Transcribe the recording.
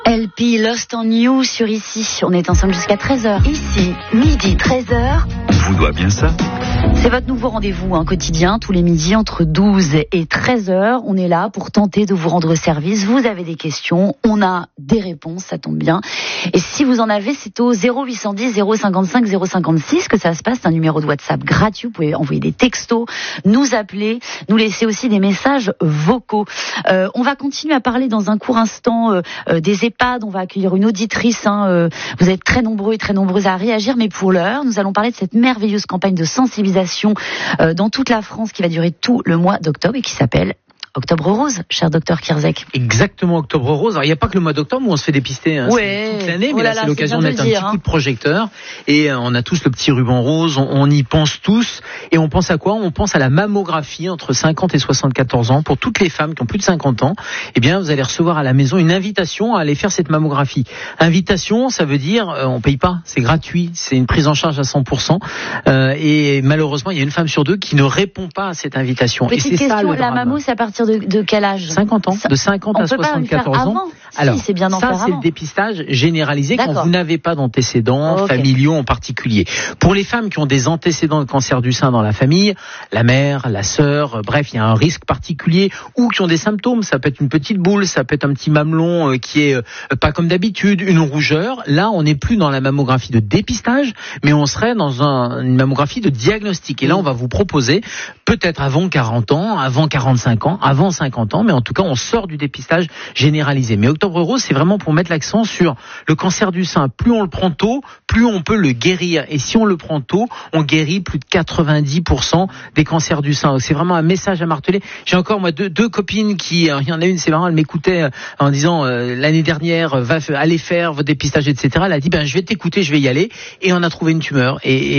LP Lost on You sur Ici. On est ensemble jusqu'à 13h. Ici, midi 13h. On vous doit bien ça. C'est votre nouveau rendez-vous quotidien, tous les midis entre 12 et 13h. On est là pour tenter de vous rendre service. Vous avez des questions, on a des réponses, ça tombe bien. Et si vous en avez, c'est au 0810 055 056 que ça se passe. C'est un numéro de WhatsApp gratuit. Vous pouvez envoyer des textos, nous appeler, nous laisser aussi des messages vocaux. On va continuer à parler dans un court instant des EHPAD. On va accueillir une auditrice. Vous êtes très nombreux et très nombreuses à réagir, mais pour l'heure, nous allons parler de cette merveilleuse campagne de sensibilisation dans toute la France qui va durer tout le mois d'octobre et qui s'appelle Octobre Rose, cher docteur Kierzek. Exactement, Octobre Rose. Alors, il n'y a pas que le mois d'octobre où on se fait dépister toute l'année, mais là, c'est l'occasion de mettre un petit coup de projecteur. Et on a tous le petit ruban rose, on y pense tous. Et on pense à quoi ? On pense à la mammographie entre 50 et 74 ans. Pour toutes les femmes qui ont plus de 50 ans, eh bien, vous allez recevoir à la maison une invitation à aller faire cette mammographie. Invitation, ça veut dire, on paye pas, c'est gratuit, c'est une prise en charge à 100%. Et malheureusement, il y a une femme sur deux qui ne répond pas à cette invitation. Petite et c'est question, ça, le la drame. mammo, c'est à partir de quel âge ? 50 ans, de 50 à 74 ans. Alors, si, c'est bien ça, c'est le dépistage généralisé quand vous n'avez pas d'antécédents familiaux en particulier. Pour les femmes qui ont des antécédents de cancer du sein dans la famille, la mère, la sœur, bref, il y a un risque particulier, ou qui ont des symptômes, ça peut être une petite boule, ça peut être un petit mamelon qui est pas comme d'habitude, une rougeur. Là, on n'est plus dans la mammographie de dépistage, mais on serait dans une mammographie de diagnostic. Et là, on va vous proposer, peut-être avant 40 ans, avant 45 ans, avant 50 ans, mais en tout cas, on sort du dépistage généralisé. Mais Octobre Rose, c'est vraiment pour mettre l'accent sur le cancer du sein. Plus on le prend tôt, plus on peut le guérir. Et si on le prend tôt, on guérit plus de 90% des cancers du sein. Donc, c'est vraiment un message à marteler. J'ai encore, moi, deux copines qui, il y en a une, c'est marrant, elle m'écoutait en disant, l'année dernière, allez faire votre dépistage, etc. Elle a dit, je vais t'écouter, je vais y aller. Et on a trouvé une tumeur. Et